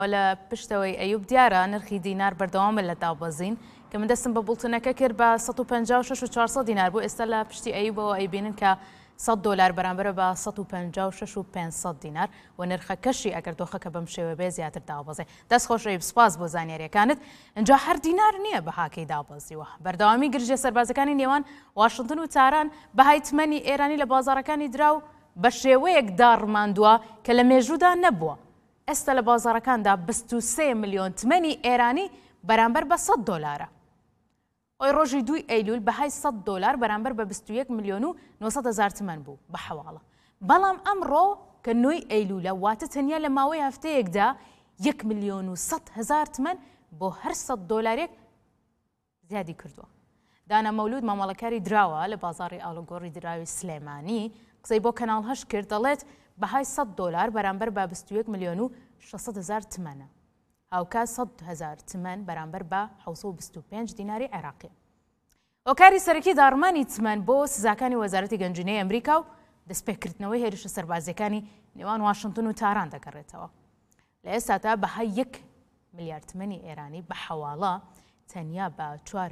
ولا پشتەوەی ئەیوب دیارە نرخی دینار بەردەوامە لە دابەزین کە من دەستم بە بوڵتونەکە کرد بە 156,400 دینار بوو ئێستا لە پشتی ئەیوبەوە ئەیبینن کە $100 بەرامبەرە بە 156,500 دینار و نرخەکەشی ئەگەر دۆخەکە بەم شێوە بێ زیاتر دابەزێ. دەست خۆش ئەیوب، سپاس بۆ زانیاریەکانت. اینجا هەر دینار نییە بەهاکەی دابەزیوە. بەردەوامی گرژێ سەربازەکانی نێوان واشنگتن و تاران بەهای تمەنی ئێرانی لە بازاڕەکانی دراو بە شێوەیەک داڕماندووە کە لە مێژوودا نەبووە. ئێستا لە بازاڕەکاندا 23 ملیۆن تمەنی ئێرانی بەرامبەر بە $100. ئەوی ڕۆژی 2 ئەیلول بەهای $100 بەرامبەر بە 21 ملیۆن و 900,000 تمەن بوو بە حەواڵە. بەڵام ئەمڕۆ کە 9 ئەیلولە واتە تەنیا لە ماوەی هەفتەیەکدا 1 ملیۆن و 100,000 تمەن بۆ هەر $100 زیادی کردووە. دانا مەولود مامەڵەکاری دراوە لە بازاڕی ئاڵوگۆڕی دراوی سلێمانی قسەی بۆ کەناڵ هەش کرد، دەڵێت بەهای $100 بەرامبەر بە 21 ملیۆن و 600,000 تمەنە. هاوکات 100,000 تمەن بەرامبەر بە 725 دیناری عێراقی. هۆکاری سەرەکی داڕمانی تمەن بۆ سزاکانی وەزارەتی گەنجینەی ئەمریکا و دەستپێکردنەوەی هێرشە سەربازیەکانی نێوان واشنگتن و تاران دەگەڕێتەوە. لە ئێستادا بەهای 1 ملیار تمەنی ئێرانی بە حەواڵە تەنیا بە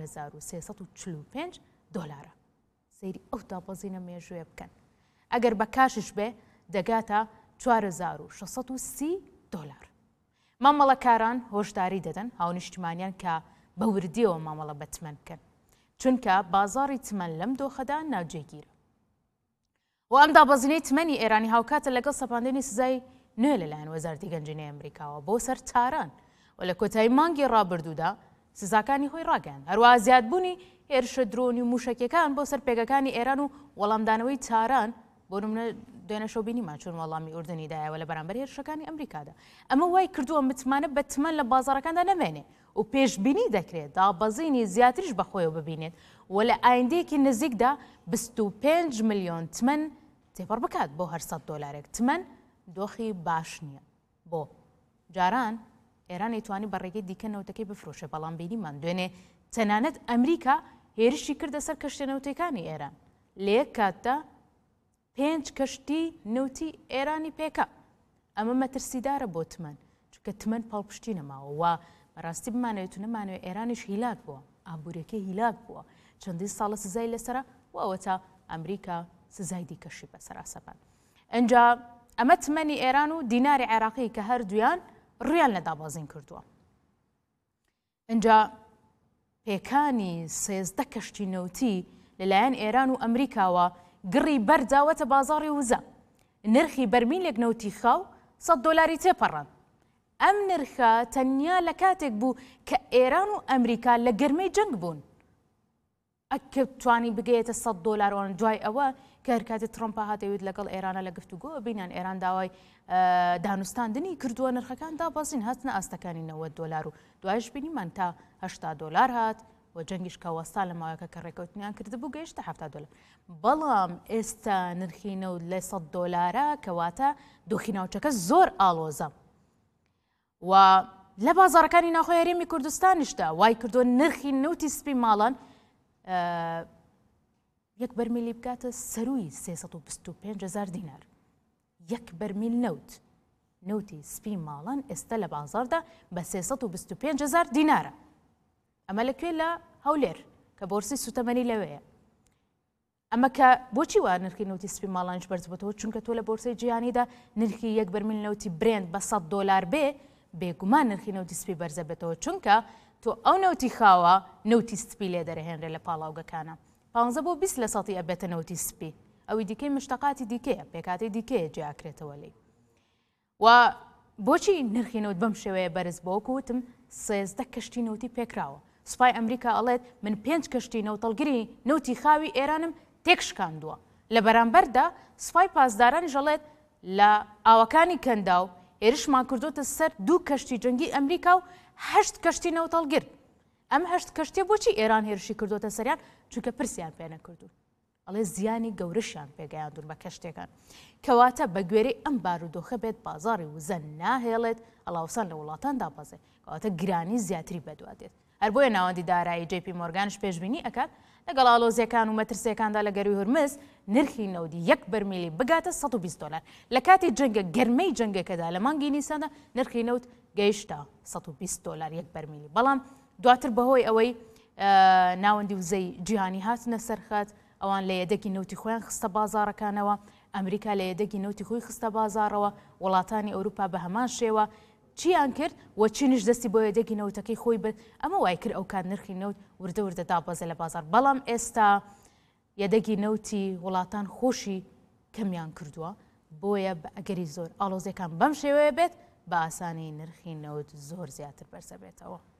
$4,345. سەیری ئەو دابەزینە مێژوێ بکەن. ئەگەر بە کاشش بێ دەگاتە $4,630. مامەڵەکاران هۆشداری دەدەن هاونیشتمانیان کە بە وردیەوە مامەڵە بە تمەن بکەن، چونکە بازاڕی تمەن لەم دۆخەدا ناوجێگیرە. و ئەم دابەزینەی تمەنی ئێرانی هاوکاتە لەگەڵ سەپاندنی سزای نوێ لەلایەن وەزارەتی گەنجینەی ئەمریکاوە بۆ سەر تاران و لە کۆتایی مانگی ڕابردوودا سزاکانی خۆی ڕاگەیاند. هەروەها زیادبوونی هێرشە درۆنی و موشکیەکان بۆ سەر پێگەکانی ئێران و وەڵامدانەوەی تاران بۆ نمونە دوێنە شەوبینیمان چۆن وەڵامی ئوردنیدایەوە لە بەرامبەر هێرشەکانی ئەمریکادا. ئەمە وای کردووە متمانە بە تمەن لە بازاڕەکاندا نەمێنێ و پێشبینی دەکرێت دابەزینی زیاتریش بەخۆیەوە ببینێت و لە ئایندەیەکی نزیکدا 25 ملیۆن تمەن تێپەڕ بکات بۆ هەر $100 تمەن دۆخی باش نییە. بۆ جاران ئێران ئەیتوانی بە ڕێگەی دیکە نەوتەکەی بفرۆشێ، بەڵام بینیمان دوێنێ تەنانەت ئەمریکا هێرشی کردە سەر کەشتێنەوتەکانی ئێران لە یەک کاتدا 5 کەشتی نەوتی ئێرانی پێکا. ئەمە مەترسیدارە بۆ تمەن، چونکە تمەن پاڵپشتی نەماوە و بەڕاستی بمانەوێت و نەمانوێت ئێرانیش هیلاک بووە، ئابوورەکەی هیلاک بووە، چەندین ساڵە سزای لەسرە و ئەوە تا ئەمریکا سزای دیکەشی بەسەرا سەپان. ئەنجا ئەمە تمەنی ئێران و دیناری عێراقی کە هەردوویان ڕیان لە دابەزین کردووە. ئەنجا پێکانی 13 کەشتی نەوتی لەلایەن ئێران و ئەمریکاوە گڕی بەرداوەتە بازاڕی وزە. نرخی بەرمیلێک نەوتی خاو $100 تێپەڕان. ئەم نرخە تەنیا لە کاتێک بوو کە ئێران و ئەمریکا لە گەرمەی جەنگ بوون. ئەکە توانی بگەیتە $100 وان دوای ئەوە کە هەر کاتی ترۆمپا هاتەوێت لەگەڵ ئێرانە لە گفتوگۆ بینان ئێران داوای دانوستاندنی کردووە نرخەکان دابەزین هاتنە ئاستەکانی $90 و دوایش بینیمان تا $80 هات و جەنگیش کە وەستا لە ماوەیەکە کە ڕێکەوتنیان کردبوو گەیشتە $70. بەڵام ئێستا نرخی نەوت لە $100 کەواتە دۆخی ناوچەکە زۆر ئاڵۆزە و لە بازاڕەکانی ناوخۆی هەرێمی کوردستانیشدا وای کردووە نرخی نەوتی سپی ماڵان 1 بەرمیلی بکاتە سەرووی 325,000 دینار. 1 بەرمیل نەوتی سپی ماڵان ئێستا لە بازاردا بە 325,000 دینارە. ئەمە لەکوێ لە هەولێر کە بۆرسی سوتەمەنی لەوەیە. ئەمە کە بۆچی وا نرخی نەوتی سپی ماڵانش بەرزبێتەوە؟ چونکە تۆ لە بۆرسەی جیهانیدا نرخی 1 بەرمیل نەوتی برێند بە $100 بێ بێگومان نرخی نەوتی سپی بەرزە بێتەوە، چونکە تۆ ئەو نەوتی خاوە نەوتی سپی لێ دەرەهێنرێ لە پاڵاوگەکانە 15 بۆ 20 لە سەڵی ئەبێتە نەوتی سپی. ئەوی دیکەی مشتەقاتی دیکەیە پێکاتی دیکەیە جیاکرێتەوە لێ. و بۆچی نرخی نەوت بەم شێوەیە بەرز بۆ وتم 13 کەشتی نەوتی پێکراوە. سوپای ئەمریکا ئەڵێت من 5 کەشتی نەوتەڵگیری نەوتی خاوی ئێرانم تێکشکاندووە. لە بەرامبەردا سوپای پاسدارانی ژەڵێت لە ئاوەکانی کەندا و هێرشمان کردوتە سەر 2 کەشتی جەنگی ئەمریکا و 8 کەشتی نەوتەڵگر. ئەم 8 کەشتێ بۆچی ئێران هێرشی کردوتە سەریان؟ چونکە پرسیان پێ نەکردوون. ئەڵێ زیانی گەورەشیان پێگەیاندون بە کەشتێکان. کەواتە بە گوێرەی ئەم بارودۆخە بێت بازاڕی وزە ناهێڵێت هەڵاوسان لە وڵاتان دابەزێ، کەواتە گرانی زیاتری بەدوادێت. هەر بۆیە ناوەندی دارایی JP مۆرگانش پێشبینی ئەکات لەگەڵ ئالۆزیەکان و مەترسیەکاندا لە گەروی هورمز نرخی نەودی 1 بەرمیلی بگاتە $120. لە کاتی جەنگە گەرمەی جەنگەکەدا لە مانگی نیساندا نرخی نەوت گەیشتە 120 دلار یەک بەرمیلی. بەڵام دواتر بەهۆی ئەوەی ناوەندی وزەی جیهانی هاتنە سەرخەت، ئەوان لە یەدەگی نەوتی خۆیان خستە بازاڕەکانەوە، ئەمریکا لە یەدەگی نەوتی خۆی خستە بازارەوە، وڵاتانی ئەوروپا بە هەمان شێوە چیان کرد و چینش دەستی بۆ یەدەگی نەوتەکەی خۆی بێت. ئەمە وای کرد ئەو کات نرخی نەوت وردە وردە دابەزە لە بازار. بەڵام ئێستا یەدەگی نەوتی وڵاتان خۆشی کەمیان کردووە، بۆیە ئەگەری زۆر ئاڵۆزیەکان بەم شێوەیە بێت بە ئاسانی نرخی نەوت زۆر زیاتر بەرزە بێتەوە.